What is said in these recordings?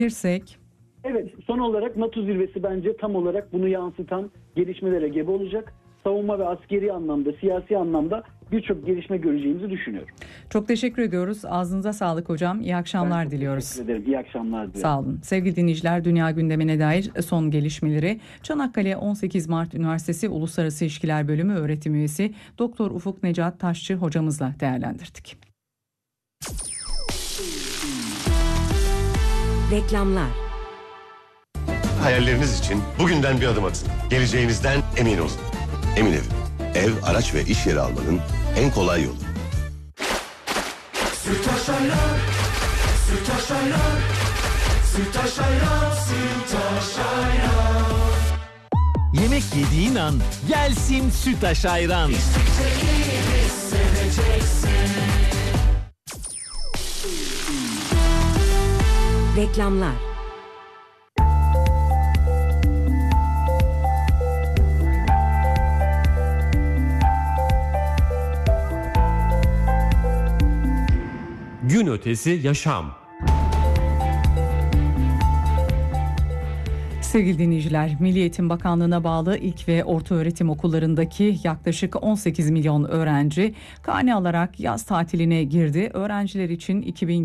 Girsek. Evet, son olarak NATO zirvesi bence tam olarak bunu yansıtan gelişmelere gebe olacak. Savunma ve askeri anlamda, siyasi anlamda birçok gelişme göreceğimizi düşünüyorum. Çok teşekkür ediyoruz. Ağzınıza sağlık hocam. İyi akşamlar diliyoruz. Teşekkür ederim. İyi akşamlar diliyorum. Sağ olun. Sevgili dinleyiciler, dünya gündemine dair son gelişmeleri Çanakkale 18 Mart Üniversitesi Uluslararası İlişkiler Bölümü öğretim üyesi Doktor Ufuk Necat Taşçı hocamızla değerlendirdik. Reklamlar. Hayalleriniz için bugünden bir adım atın. Geleceğinizden emin olun. Emin Ev, araç ve iş yeri almanın en kolay yolu. Sütaş ayran, Sütaş ayran, Sütaş ayran, Sütaş ayran. Yemek yediğin an gelsin Sütaş ayran. İstekleri seveceksin. Reklamlar. Gün ötesi yaşam. Sevgili dinleyiciler, Milli Eğitim Bakanlığı'na bağlı ilk ve ortaöğretim okullarındaki yaklaşık 18 milyon öğrenci karne alarak yaz tatiline girdi. Öğrenciler için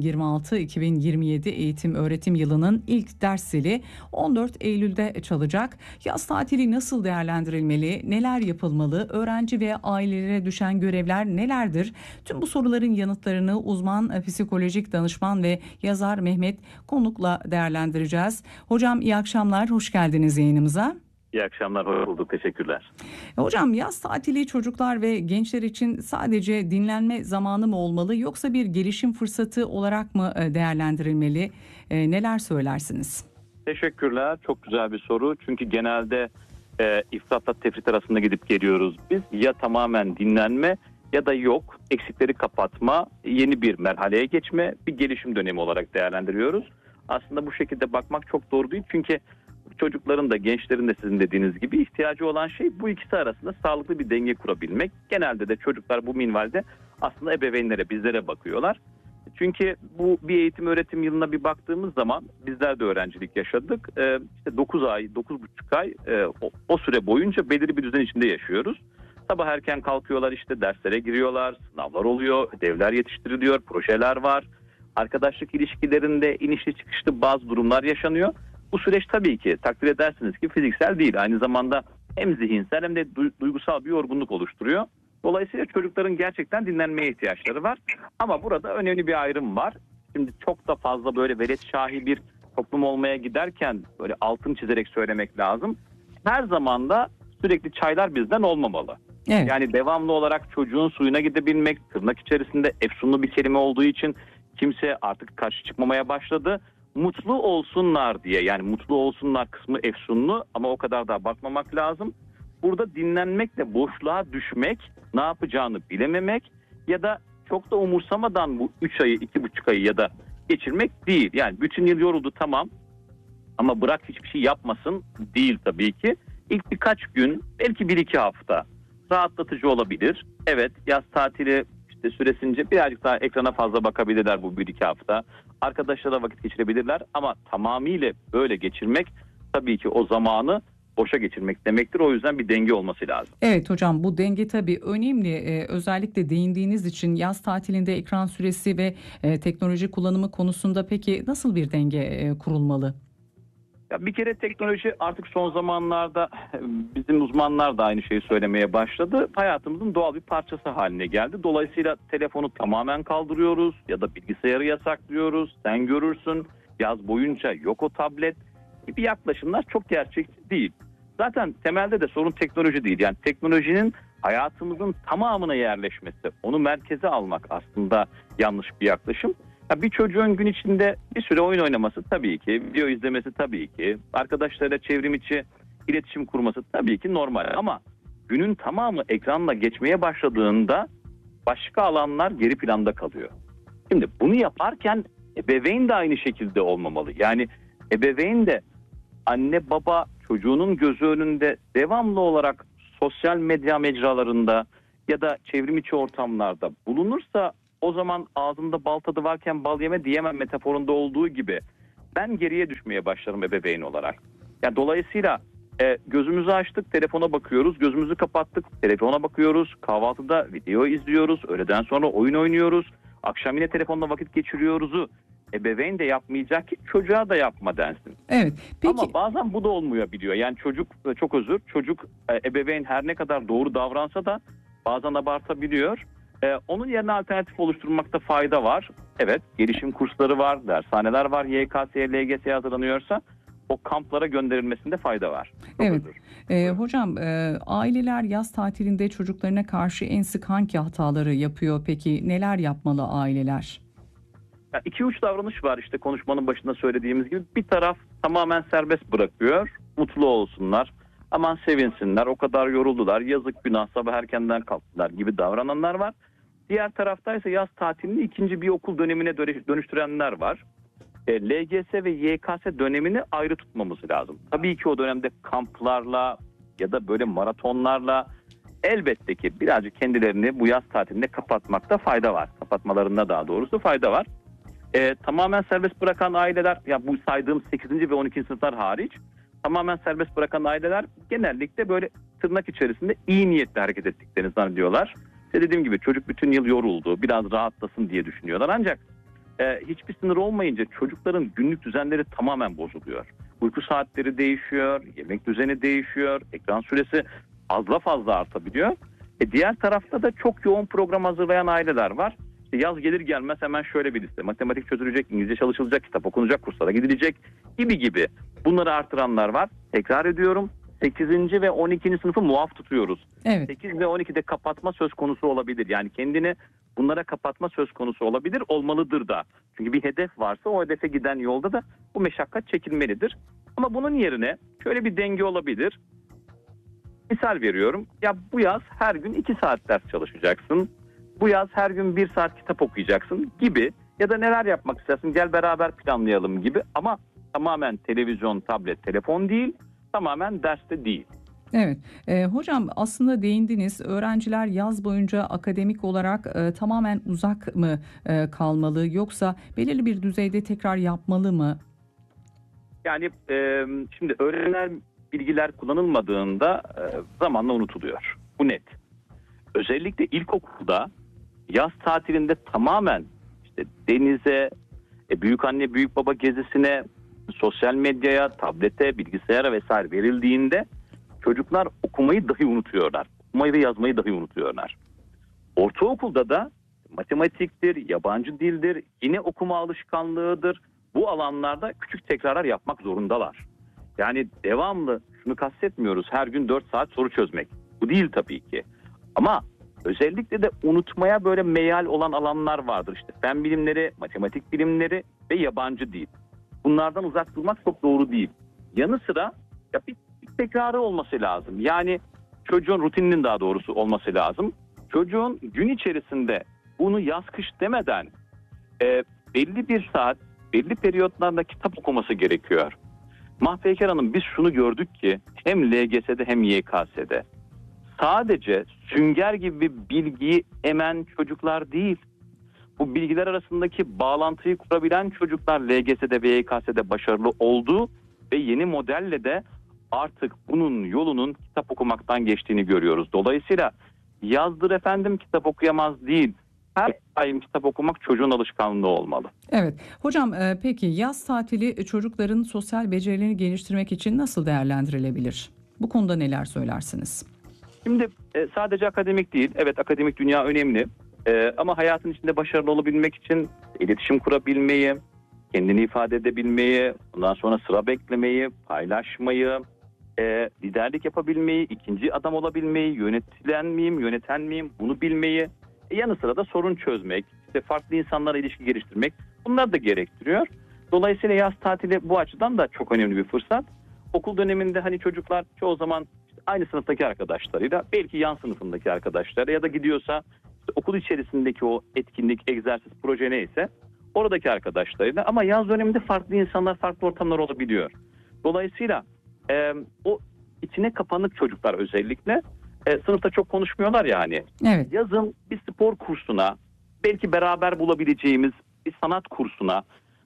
2026-2027 eğitim öğretim yılının ilk ders zili 14 Eylül'de çalacak. Yaz tatili nasıl değerlendirilmeli, neler yapılmalı, öğrenci ve ailelere düşen görevler nelerdir? Tüm bu soruların yanıtlarını uzman psikolojik danışman ve yazar Mehmet Konuk'la değerlendireceğiz. Hocam iyi akşamlar. Hoş geldiniz yayınımıza. İyi akşamlar, hoş bulduk. Teşekkürler. Hocam, yaz tatili çocuklar ve gençler için sadece dinlenme zamanı mı olmalı yoksa bir gelişim fırsatı olarak mı değerlendirilmeli? Neler söylersiniz? Teşekkürler. Çok güzel bir soru. Çünkü genelde ifratla tefrit arasında gidip geliyoruz. Biz ya tamamen dinlenme ya da yok, eksikleri kapatma, yeni bir merhaleye geçme, bir gelişim dönemi olarak değerlendiriyoruz. Aslında bu şekilde bakmak çok doğru değil. Çünkü çocukların da gençlerin de sizin dediğiniz gibi ihtiyacı olan şey bu ikisi arasında sağlıklı bir denge kurabilmek. Genelde de çocuklar bu minvalde aslında ebeveynlere, bizlere bakıyorlar. Çünkü bu bir eğitim öğretim yılına bir baktığımız zaman bizler de öğrencilik yaşadık. İşte 9 ay, 9,5 ay o süre boyunca belirli bir düzen içinde yaşıyoruz. Sabah erken kalkıyorlar, işte derslere giriyorlar, sınavlar oluyor, ödevler yetiştiriliyor, projeler var. Arkadaşlık ilişkilerinde inişli çıkışlı bazı durumlar yaşanıyor. Bu süreç tabii ki takdir edersiniz ki fiziksel değil. Aynı zamanda hem zihinsel hem de duygusal bir yorgunluk oluşturuyor. Dolayısıyla çocukların gerçekten dinlenmeye ihtiyaçları var. Ama burada önemli bir ayrım var. Şimdi çok da fazla böyle veletşahi bir toplum olmaya giderken böyle altın çizerek söylemek lazım. Her zaman da sürekli çaylar bizden olmamalı. Evet. Yani devamlı olarak çocuğun suyuna gidebilmek, tırnak içerisinde efsunlu bir kelime olduğu için kimse artık karşı çıkmamaya başladı. Mutlu olsunlar diye, yani mutlu olsunlar kısmı efsunlu ama o kadar da abartmamak lazım. Burada dinlenmekle boşluğa düşmek, ne yapacağını bilememek ya da çok da umursamadan bu 3 ayı, 2,5 ayı ya da geçirmek değil. Yani bütün yıl yoruldu tamam ama bırak hiçbir şey yapmasın değil tabii ki. İlk birkaç gün, belki 1-2 hafta rahatlatıcı olabilir. Evet, yaz tatili süresince birazcık daha ekrana fazla bakabilirler bu 1-2 hafta. Arkadaşlarla vakit geçirebilirler ama tamamıyla böyle geçirmek tabii ki o zamanı boşa geçirmek demektir. O yüzden bir denge olması lazım. Evet hocam, bu denge tabii önemli. Özellikle değindiğiniz için yaz tatilinde ekran süresi ve teknoloji kullanımı konusunda peki nasıl bir denge kurulmalı? Ya bir kere teknoloji artık son zamanlarda bizim uzmanlar da aynı şeyi söylemeye başladı. Hayatımızın doğal bir parçası haline geldi. Dolayısıyla telefonu tamamen kaldırıyoruz ya da bilgisayarı yasaklıyoruz. Sen görürsün, yaz boyunca yok o tablet gibi yaklaşımlar çok gerçekçi değil. Zaten temelde de sorun teknoloji değil. Yani teknolojinin hayatımızın tamamına yerleşmesi, onu merkeze almak aslında yanlış bir yaklaşım. Ya bir çocuğun gün içinde bir süre oyun oynaması tabii ki, video izlemesi tabii ki, arkadaşlarıyla çevrim içi iletişim kurması tabii ki normal. Ama günün tamamı ekranla geçmeye başladığında başka alanlar geri planda kalıyor. Şimdi bunu yaparken ebeveyn de aynı şekilde olmamalı. Yani ebeveyn de anne baba çocuğunun gözü önünde devamlı olarak sosyal medya mecralarında ya da çevrim içi ortamlarda bulunursa o zaman ağzında bal tadı varken bal yeme diyemem metaforunda olduğu gibi ben geriye düşmeye başlarım ebeveyn olarak. Yani dolayısıyla gözümüzü açtık, telefona bakıyoruz, gözümüzü kapattık, telefona bakıyoruz, kahvaltıda video izliyoruz, öğleden sonra oyun oynuyoruz, akşam yine telefonla vakit geçiriyoruzu ebeveyn de yapmayacak ki çocuğa da yapma densin. Evet. Peki. Ama bazen bu da olmayabiliyor. Yani çocuk, çok özür, çocuk ebeveyn her ne kadar doğru davransa da bazen abartabiliyor. Onun yerine alternatif oluşturmakta fayda var. Evet, gelişim kursları var, dershaneler var. YKS'ye, LGS'ye hazırlanıyorsa o kamplara gönderilmesinde fayda var. Çok Evet. özür. Hocam, aileler yaz tatilinde çocuklarına karşı en sık hangi hataları yapıyor? Peki neler yapmalı aileler? Yani 2-3 davranış var işte konuşmanın başında söylediğimiz gibi. Bir taraf tamamen serbest bırakıyor. Mutlu olsunlar. Aman sevinsinler. O kadar yoruldular. Yazık, günah, sabah erkenden kalktılar gibi davrananlar var. Diğer tarafta ise yaz tatilini ikinci bir okul dönemine dönüştürenler var. LGS ve YKS dönemini ayrı tutmamız lazım. Tabii ki o dönemde kamplarla ya da böyle maratonlarla elbette ki birazcık kendilerini bu yaz tatilinde kapatmakta fayda var. Kapatmalarında daha doğrusu fayda var. Tamamen serbest bırakan aileler, ya bu saydığım 8. ve 12. sınıflar hariç tamamen serbest bırakan aileler genellikle böyle tırnak içerisinde iyi niyetle hareket ettiklerini zannediyorlar. İşte dediğim gibi çocuk bütün yıl yoruldu, biraz rahatlasın diye düşünüyorlar. Ancak hiçbir sınır olmayınca çocukların günlük düzenleri tamamen bozuluyor. Uyku saatleri değişiyor, yemek düzeni değişiyor, ekran süresi fazla artabiliyor. Diğer tarafta da çok yoğun program hazırlayan aileler var. İşte yaz gelir gelmez hemen şöyle bir liste: matematik çözülecek, İngilizce çalışılacak, kitap okunacak, kurslara gidilecek gibi. Bunları artıranlar var. Tekrar ediyorum, 8. ve 12. sınıfı muaf tutuyoruz. Evet. 8 ve 12'de kapatma söz konusu olabilir. Yani kendini bunlara kapatma söz konusu olabilir, olmalıdır da. Çünkü bir hedef varsa o hedefe giden yolda da bu meşakkat çekilmelidir. Ama bunun yerine şöyle bir denge olabilir. Misal veriyorum. Ya bu yaz her gün 2 saat ders çalışacaksın. Bu yaz her gün 1 saat kitap okuyacaksın gibi. Ya da neler yapmak istersin, gel beraber planlayalım gibi. Ama tamamen televizyon, tablet, telefon değil. Tamamen derste değil. Evet. Hocam, aslında değindiniz. Öğrenciler yaz boyunca akademik olarak tamamen uzak mı kalmalı, yoksa belirli bir düzeyde tekrar yapmalı mı? Yani şimdi öğrenilen bilgiler kullanılmadığında zamanla unutuluyor. Bu net. Özellikle ilkokulda yaz tatilinde tamamen işte denize, büyükanne büyükbaba gezisine, sosyal medyaya, tablete, bilgisayara vesaire verildiğinde çocuklar okumayı dahi unutuyorlar. Okumayı ve yazmayı dahi unutuyorlar. Ortaokulda da matematiktir, yabancı dildir, yine okuma alışkanlığıdır. Bu alanlarda küçük tekrarlar yapmak zorundalar. Yani devamlı, şunu kastetmiyoruz, her gün 4 saat soru çözmek. Bu değil tabii ki. Ama özellikle de unutmaya böyle meyal olan alanlar vardır. İşte fen bilimleri, matematik bilimleri ve yabancı dil. Bunlardan uzak durmak çok doğru değil. Yanı sıra ya bir tekrarı olması lazım. Yani çocuğun rutininin daha doğrusu olması lazım. Çocuğun gün içerisinde bunu yaz kış demeden belli bir saat, belli periyotlarda kitap okuması gerekiyor. Mahpeyker Hanım, biz şunu gördük ki hem LGS'de hem YKS'de sadece sünger gibi bir bilgiyi emen çocuklar değil, bu bilgiler arasındaki bağlantıyı kurabilen çocuklar LGS'de ve YKS'de başarılı oldu ve yeni modelle de artık bunun yolunun kitap okumaktan geçtiğini görüyoruz. Dolayısıyla yazdır efendim kitap okuyamaz değil. Her daim kitap okumak çocuğun alışkanlığı olmalı. Evet. Hocam, peki yaz tatili çocukların sosyal becerilerini geliştirmek için nasıl değerlendirilebilir? Bu konuda neler söylersiniz? Şimdi sadece akademik değil. Evet, akademik dünya önemli. Ama hayatın içinde başarılı olabilmek için iletişim kurabilmeyi, kendini ifade edebilmeyi, ondan sonra sıra beklemeyi, paylaşmayı, liderlik yapabilmeyi, ikinci adam olabilmeyi, yönetilen miyim, yöneten miyim bunu bilmeyi, yanı sıra da sorun çözmek, işte farklı insanlarla ilişki geliştirmek, bunlar da gerektiriyor. Dolayısıyla yaz tatili bu açıdan da çok önemli bir fırsat. Okul döneminde hani çocuklar çoğu zaman işte aynı sınıftaki arkadaşlarıyla, belki yan sınıfındaki arkadaşları ya da gidiyorsa işte okul içerisindeki o etkinlik, egzersiz, proje neyse oradaki arkadaşlarıyla, ama yaz döneminde farklı insanlar, farklı ortamlar olabiliyor. Dolayısıyla o içine kapanık çocuklar özellikle sınıfta çok konuşmuyorlar ya hani. Evet. Yazın bir spor kursuna, belki beraber bulabileceğimiz bir sanat kursuna,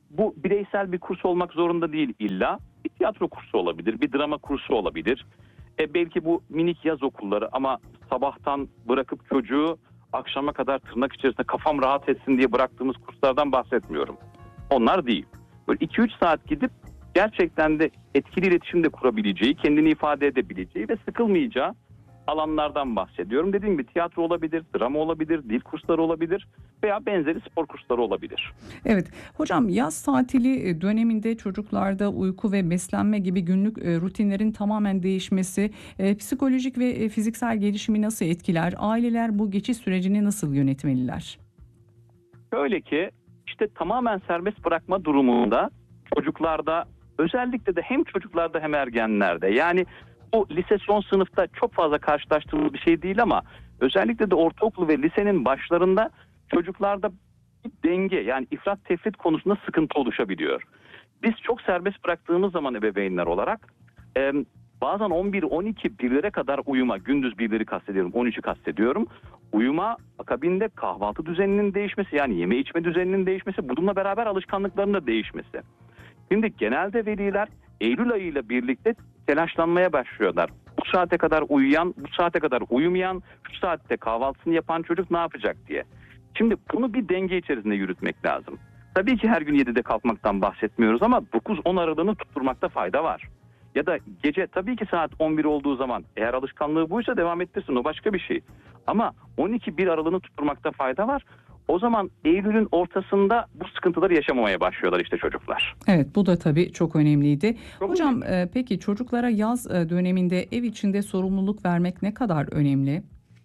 bu bireysel bir kurs olmak zorunda değil illa. Bir tiyatro kursu olabilir, bir drama kursu olabilir. Belki bu minik yaz okulları ama sabahtan bırakıp çocuğu akşama kadar tırnak içerisinde kafam rahat etsin diye bıraktığımız kurslardan bahsetmiyorum. Onlar değil. Böyle 2-3 saat gidip gerçekten de etkili iletişim de kurabileceği, kendini ifade edebileceği ve sıkılmayacağı alanlardan bahsediyorum. Dediğim gibi tiyatro olabilir, drama olabilir, dil kursları olabilir veya benzeri spor kursları olabilir. Evet hocam, yaz tatili döneminde çocuklarda uyku ve beslenme gibi günlük rutinlerin tamamen değişmesi psikolojik ve fiziksel gelişimi nasıl etkiler? Aileler bu geçiş sürecini nasıl yönetmeliler? Şöyle ki işte tamamen serbest bırakma durumunda çocuklarda, özellikle de hem çocuklarda hem ergenlerde, yani bu lise son sınıfta çok fazla karşılaştığımız bir şey değil ama özellikle de ortaokul ve lisenin başlarında çocuklarda bir denge, yani ifrat tefrit konusunda sıkıntı oluşabiliyor. Biz çok serbest bıraktığımız zaman ebeveynler olarak bazen 11, 12, birlere kadar uyuma, gündüz birleri kastediyorum, 13'ü kastediyorum. Uyuma akabinde kahvaltı düzeninin değişmesi, yani yeme içme düzeninin değişmesi, bununla beraber alışkanlıklarının da değişmesi. Şimdi genelde veliler Eylül ayıyla birlikte telaşlanmaya başlıyorlar. Bu saate kadar uyuyan, bu saate kadar uyumayan, şu saatte kahvaltısını yapan çocuk ne yapacak diye. Şimdi bunu bir denge içerisinde yürütmek lazım. Tabii ki her gün 7'de kalkmaktan bahsetmiyoruz ama 9-10 aralığını tutturmakta fayda var. Ya da gece tabii ki saat 11 olduğu zaman eğer alışkanlığı buysa devam ettirsin, o başka bir şey. Ama 12-1 aralığını tutturmakta fayda var. O zaman Eylül'ün ortasında bu sıkıntıları yaşamamaya başlıyorlar işte çocuklar. Evet, bu da tabii çok önemliydi. Çok Hocam peki çocuklara yaz döneminde ev içinde sorumluluk vermek ne kadar önemli?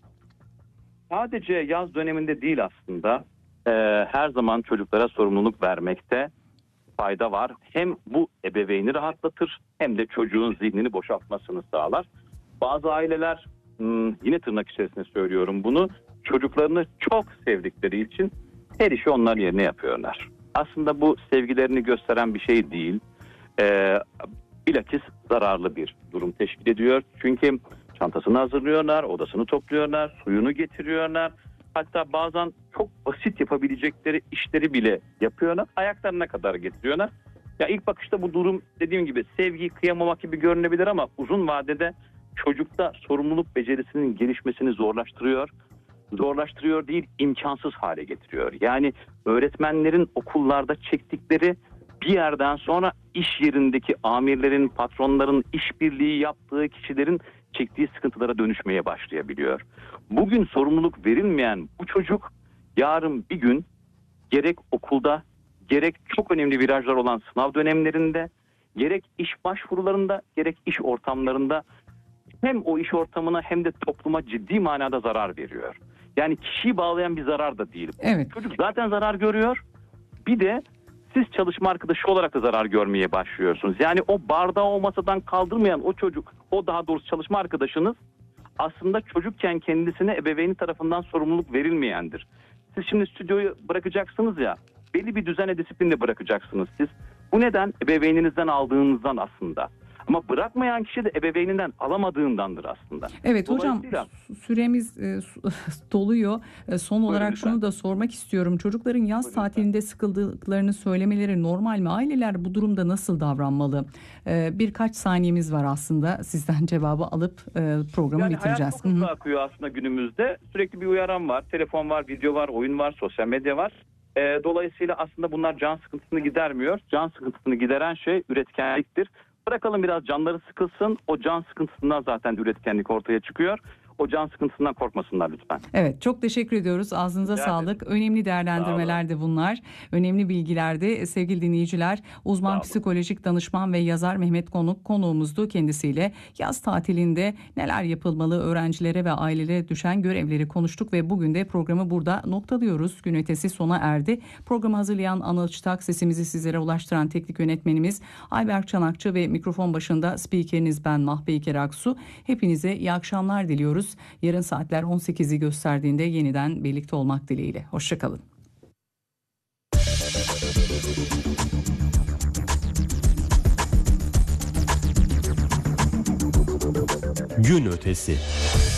Sadece yaz döneminde değil aslında, her zaman çocuklara sorumluluk vermekte fayda var. Hem bu ebeveyni rahatlatır hem de çocuğun zihnini boşaltmasını sağlar. Bazı aileler, yine tırnak içerisinde söylüyorum bunu, çocuklarını çok sevdikleri için her işi onlar yerine yapıyorlar. Aslında bu sevgilerini gösteren bir şey değil. Bilakis zararlı bir durum teşkil ediyor. Çünkü çantasını hazırlıyorlar, odasını topluyorlar, suyunu getiriyorlar. Hatta bazen çok basit yapabilecekleri işleri bile yapıyorlar. Ayaklarına kadar getiriyorlar. Ya ilk bakışta bu durum dediğim gibi sevgiyi kıyamamak gibi görünebilir ama uzun vadede çocukta sorumluluk becerisinin gelişmesini zorlaştırıyor. Zorlaştırıyor değil, imkansız hale getiriyor. Yani öğretmenlerin okullarda çektikleri bir yerden sonra iş yerindeki amirlerin, patronların, işbirliği yaptığı kişilerin çektiği sıkıntılara dönüşmeye başlayabiliyor. Bugün sorumluluk verilmeyen bu çocuk yarın bir gün gerek okulda, gerek çok önemli virajlar olan sınav dönemlerinde, gerek iş başvurularında, gerek iş ortamlarında hem o iş ortamına hem de topluma ciddi manada zarar veriyor. Yani kişiyi bağlayan bir zarar da değil. Evet. Çocuk zaten zarar görüyor. Bir de siz çalışma arkadaşı olarak da zarar görmeye başlıyorsunuz. Yani o bardağı o masadan kaldırmayan o çocuk, o daha doğrusu çalışma arkadaşınız aslında çocukken kendisine ebeveyni tarafından sorumluluk verilmeyendir. Siz şimdi stüdyoyu bırakacaksınız ya, belli bir düzen ve disiplinle bırakacaksınız siz. Bu neden? Ebeveyninizden aldığınızdan aslında. Ama bırakmayan kişi de ebeveyninden alamadığındandır aslında. Evet hocam, süremiz doluyor. Son olarak lütfen. şunu da sormak istiyorum. Çocukların yaz tatilinde sıkıldıklarını söylemeleri normal mi? Aileler bu durumda nasıl davranmalı? Birkaç saniyemiz var aslında. Sizden cevabı alıp programı bitireceğiz. Hayat çok hızlı akıyor aslında günümüzde. Sürekli bir uyaran var. Telefon var, video var, oyun var, sosyal medya var. Dolayısıyla aslında bunlar can sıkıntısını gidermiyor. Can sıkıntısını gideren şey üretkenliktir. Bırakalım biraz canları sıkılsın. O can sıkıntısından zaten üretkenlik ortaya çıkıyor. O can sıkıntısından korkmasınlar lütfen. Evet, çok teşekkür ediyoruz. Ağzınıza sağlık. Önemli değerlendirmeler de bunlar. Önemli bilgiler de sevgili dinleyiciler. Uzman psikolojik danışman ve yazar Mehmet Konuk konuğumuzdu. Kendisiyle yaz tatilinde neler yapılmalı, öğrencilere ve ailelere düşen görevleri konuştuk ve bugün de programı burada noktalıyoruz. Gün ötesi sona erdi. Programı hazırlayan Anıl Çıtak, sesimizi sizlere ulaştıran teknik yönetmenimiz Ayberk Çanakçı ve mikrofon başında spikeriniz ben Mahpeyker Aksu. Hepinize iyi akşamlar diliyoruz. Yarın saatler 18'i gösterdiğinde yeniden birlikte olmak dileğiyle. Hoşçakalın. Gün ötesi.